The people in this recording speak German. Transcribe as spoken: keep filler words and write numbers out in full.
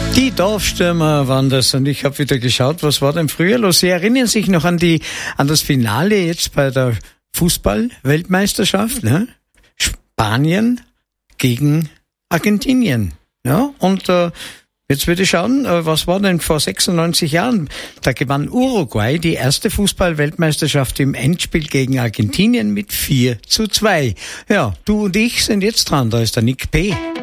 Die Dorfstürmer waren das und ich habe wieder geschaut, was war denn früher los? Sie erinnern sich noch an die an das Finale jetzt bei der Fußball-Weltmeisterschaft, ne? Spanien gegen Argentinien, ja? Und äh, jetzt würde ich schauen, äh, was war denn vor sechsundneunzig Jahren? Da gewann Uruguay die erste Fußball-Weltmeisterschaft im Endspiel gegen Argentinien mit vier zu zwei. Ja, du und ich sind jetzt dran, da ist der Nick P.